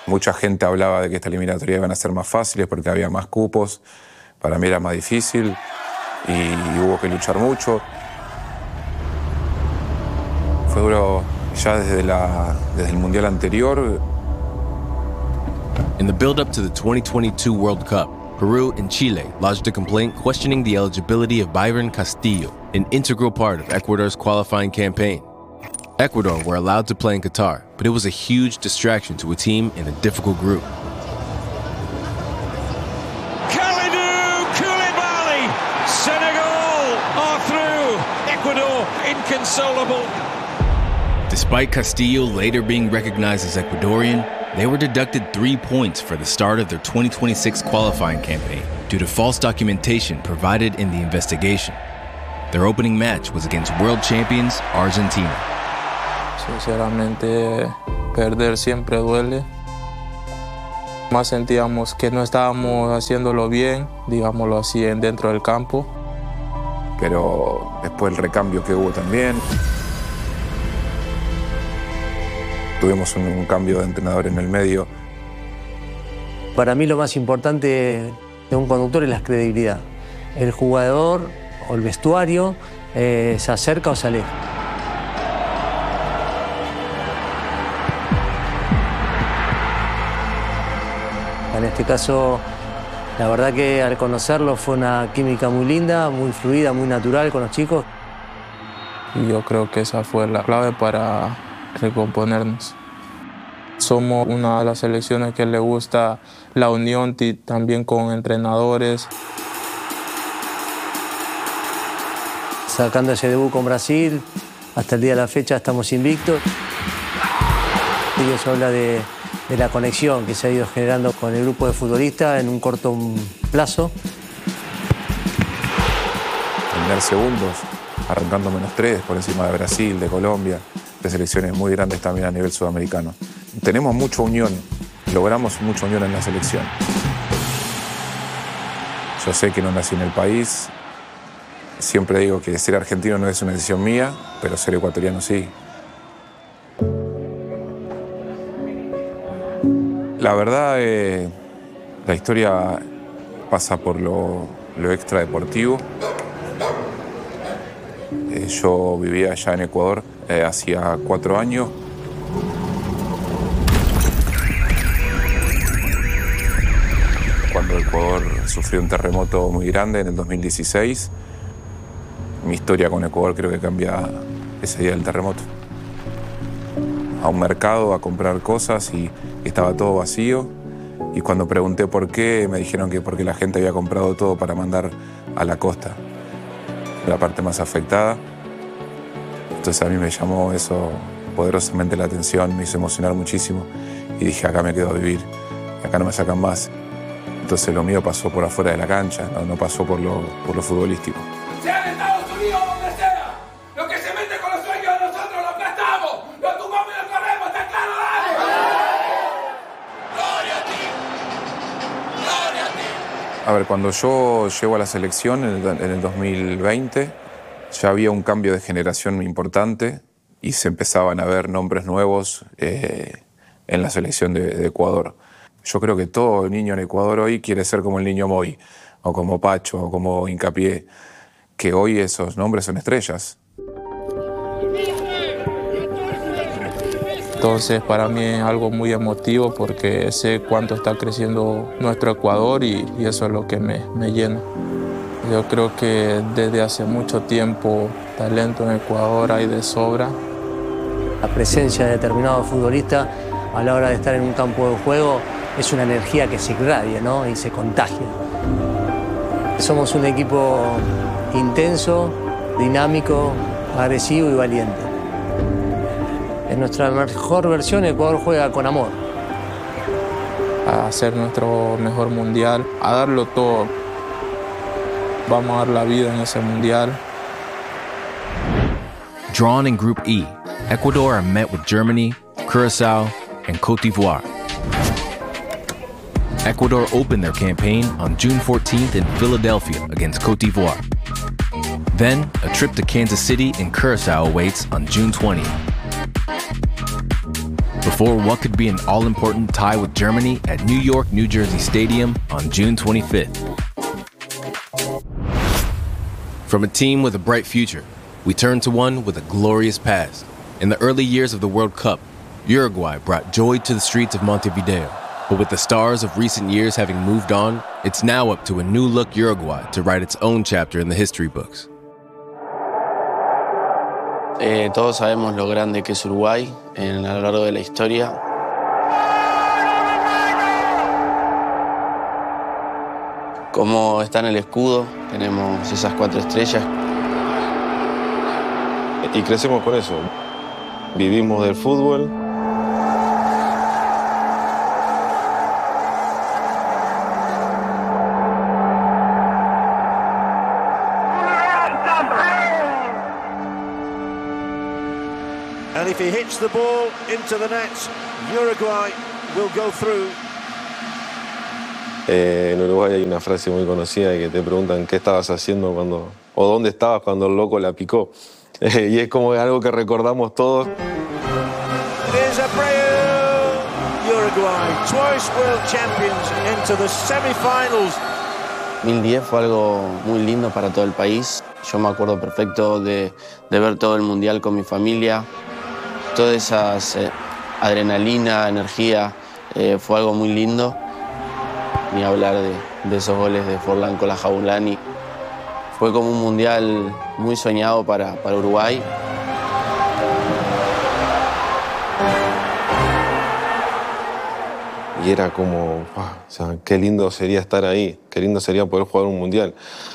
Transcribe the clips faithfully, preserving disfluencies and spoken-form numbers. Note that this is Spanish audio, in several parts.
Mucha gente hablaba de que esta eliminatoria iban a ser más fáciles porque había más cupos. Para mí era más difícil y hubo que luchar mucho. Fue duro ya desde, la, desde el Mundial anterior. In the build-up to the twenty twenty-two World Cup, Peru and Chile lodged a complaint questioning the eligibility of Byron Castillo, an integral part of Ecuador's qualifying campaign. Ecuador were allowed to play in Qatar, but it was a huge distraction to a team in a difficult group. Kalidou Koulibaly! Senegal are through. Ecuador inconsolable. Despite Castillo later being recognized as Ecuadorian, they were deducted three points for the start of their twenty twenty-six qualifying campaign due to false documentation provided in the investigation. Their opening match was against world champions Argentina. Sinceramente, perder siempre duele. Más sentíamos que no estábamos haciéndolo bien, digámoslo así, dentro del campo. Pero después el recambio que hubo también. Tuvimos un, un cambio de entrenador en el medio. Para mí lo más importante de un conductor es la credibilidad. El jugador o el vestuario eh, se acerca o se aleja. En este caso, la verdad que al conocerlo fue una química muy linda, muy fluida, muy natural con los chicos. Y yo creo que esa fue la clave para recomponernos. Somos una de las selecciones que le gusta la unión también con entrenadores. Sacando ese debut con Brasil, hasta el día de la fecha estamos invictos. Y eso habla de, de la conexión que se ha ido generando con el grupo de futbolistas en un corto plazo. Terminar segundos, arrancando menos tres por encima de Brasil, de Colombia, de selecciones muy grandes también a nivel sudamericano. Tenemos mucha unión, logramos mucha unión en la selección. Yo sé que no nací en el país, siempre digo que ser argentino no es una decisión mía, pero ser ecuatoriano sí. La verdad, eh, la historia pasa por lo, lo extradeportivo. Eh, yo vivía allá en Ecuador eh, hacía cuatro años. Cuando Ecuador sufrió un terremoto muy grande en el dos mil dieciséis, mi historia con Ecuador creo que cambia ese día del terremoto. A un mercado a comprar cosas y estaba todo vacío. Y cuando pregunté por qué, me dijeron que porque la gente había comprado todo para mandar a la costa, la parte más afectada. Entonces a mí me llamó eso poderosamente la atención, me hizo emocionar muchísimo y dije, acá me quedo a vivir, acá no me sacan más. Entonces lo mío pasó por afuera de la cancha, no, no pasó por lo, por lo futbolístico. Sea en Estados Unidos o donde sea, lo que se mete con los sueños de nosotros lo aplastamos, lo tumbamos y lo corremos, ¿está claro? ¡Dale! ¡Gloria a ti! ¡Gloria a ti! A ver, cuando yo llego a la selección en el, en el dos mil veinte, ya había un cambio de generación importante y se empezaban a ver nombres nuevos eh, en la selección de, de Ecuador. Yo creo que todo niño en Ecuador hoy quiere ser como el niño Moy, o como Pacho, o como Hincapié, que hoy esos nombres son estrellas. Entonces para mí es algo muy emotivo porque sé cuánto está creciendo nuestro Ecuador y, y eso es lo que me, me llena. Yo creo que desde hace mucho tiempo talento en Ecuador hay de sobra. La presencia de determinados futbolistas a la hora de estar en un campo de juego es una energía que se irradia, ¿no? Y se contagia. Somos un equipo intenso, dinámico, agresivo y valiente. En nuestra mejor versión, Ecuador juega con amor. A hacer nuestro mejor mundial, a darlo todo. Vamos a dar la vida en ese mundial. Drawn in Group E, Ecuador are met with Germany, Curaçao, and Côte d'Ivoire. Ecuador opened their campaign on June fourteenth in Philadelphia against Côte d'Ivoire. Then, a trip to Kansas City and Curaçao awaits on June twentieth. before what could be an all-important tie with Germany at New York, New Jersey Stadium on June twenty-fifth. From a team with a bright future, we turn to one with a glorious past. In the early years of the World Cup, Uruguay brought joy to the streets of Montevideo. But with the stars of recent years having moved on, it's now up to a new-look Uruguay to write its own chapter in the history books. Eh, todos sabemos lo grande que es Uruguay en, a lo largo de la historia. Como está en el escudo, tenemos esas cuatro estrellas. Y crecemos con eso. Vivimos del fútbol. And if he hits the ball into the net, Uruguay will go through. Eh, en Uruguay hay una frase muy conocida que te preguntan qué estabas haciendo cuando, o dónde estabas cuando el loco la picó. Eh, y es como algo que recordamos todos. It is Abreu, Uruguay, twice world champions, into the semi-finals. dos mil diez fue algo muy lindo para todo el país. Yo me acuerdo perfecto de, de ver todo el mundial con mi familia. Toda esa eh, adrenalina, energía, eh, fue algo muy lindo. Ni hablar de, de esos goles de Forlán con la Jaulani. Fue como un mundial muy soñado para, para Uruguay. Y era como, ah, o sea, qué lindo sería estar ahí, qué lindo sería poder jugar un mundial.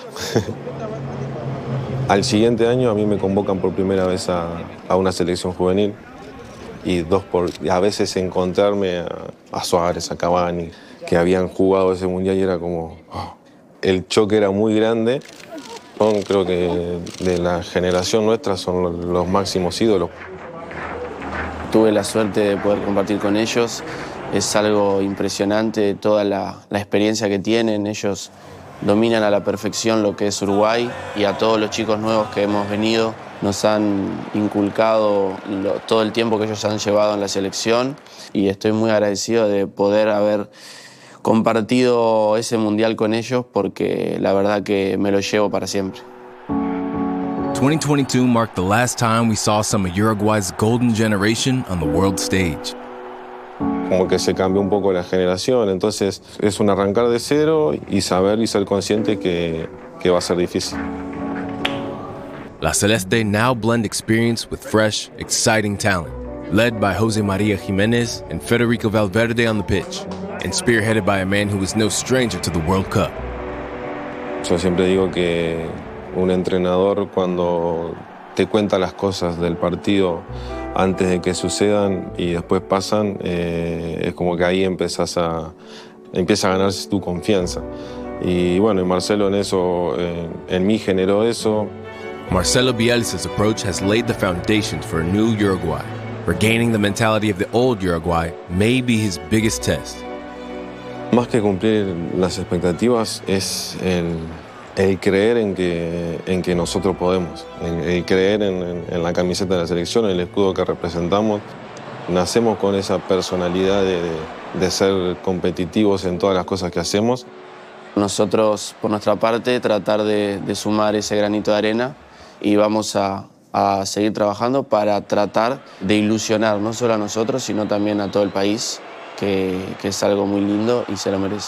Al siguiente año a mí me convocan por primera vez a, a una selección juvenil y dos por, a veces encontrarme a, a Suárez, a Cavani, que habían jugado ese mundial y era como, oh, el choque era muy grande. Son, creo que de la generación nuestra son los, los máximos ídolos. Tuve la suerte de poder compartir con ellos. Es algo impresionante toda la, la experiencia que tienen. Ellos dominan a la perfección lo que es Uruguay y a todos los chicos nuevos que hemos venido nos han inculcado lo, todo el tiempo que ellos han llevado en la selección y estoy muy agradecido de poder haber compartido ese mundial con ellos porque la verdad que me lo llevo para siempre. twenty twenty-two marked the last time we saw some of Uruguay's golden generation on the world stage. Como que se cambió un poco la generación, entonces es un arrancar de cero y saber y ser consciente que, que va a ser difícil. La Celeste now blend experience with fresh, exciting talent, led by Jose Maria Jimenez and Federico Valverde on the pitch, and spearheaded by a man who is no stranger to the World Cup. Yo siempre digo que un entrenador cuando te cuenta las cosas del partido antes de que sucedan y después pasan, eh, es como que ahí empezás a, empieza a ganarse tu confianza. Y bueno, y Marcelo en eso, eh, en mí generó eso. Marcelo Bielsa's approach has laid the foundations for a new Uruguay. Regaining the mentality of the old Uruguay may be his biggest test. Más que cumplir las expectativas es el, el creer en que, en que nosotros podemos, el, el creer en, en, en la camiseta de la selección, en el escudo que representamos. Nacemos con esa personalidad de, de, de ser competitivos en todas las cosas que hacemos. Nosotros, por nuestra parte, tratar de, de sumar ese granito de arena y vamos a, a seguir trabajando para tratar de ilusionar no solo a nosotros, sino también a todo el país, que, que es algo muy lindo y se lo merece.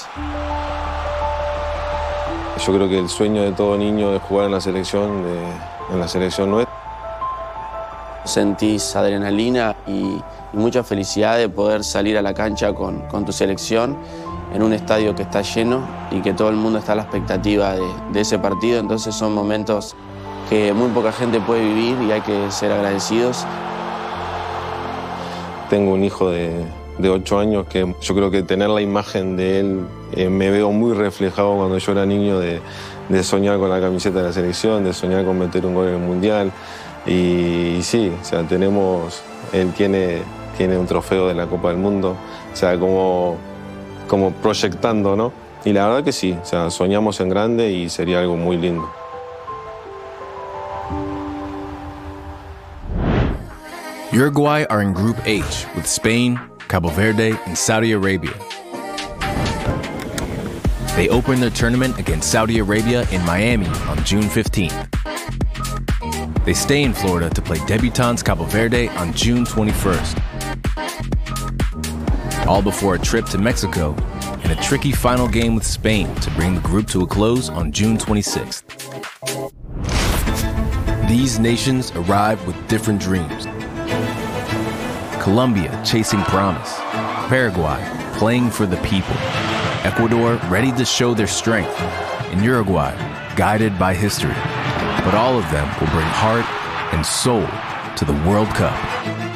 Yo creo que el sueño de todo niño es jugar en la selección, de, en la selección nuestra. Sentís adrenalina y, y mucha felicidad de poder salir a la cancha con, con tu selección en un estadio que está lleno y que todo el mundo está a la expectativa de, de ese partido. Entonces son momentos que muy poca gente puede vivir y hay que ser agradecidos. Tengo un hijo de, de ocho años que yo creo que tener la imagen de él, eh, me veo muy reflejado cuando yo era niño de, de soñar con la camiseta de la selección, de soñar con meter un gol en el Mundial. Y, y sí, o sea, tenemos, él tiene, tiene un trofeo de la Copa del Mundo, o sea, como, como proyectando, ¿no? Y la verdad que sí, o sea, soñamos en grande y sería algo muy lindo. Uruguay are in Group H with Spain, Cabo Verde, and Saudi Arabia. They open their tournament against Saudi Arabia in Miami on June fifteenth. They stay in Florida to play debutants Cabo Verde on June twenty-first. All before a trip to Mexico and a tricky final game with Spain to bring the group to a close on June twenty-sixth. These nations arrive with different dreams. Colombia chasing promise, Paraguay playing for the people, Ecuador ready to show their strength, and Uruguay guided by history. But all of them will bring heart and soul to the World Cup.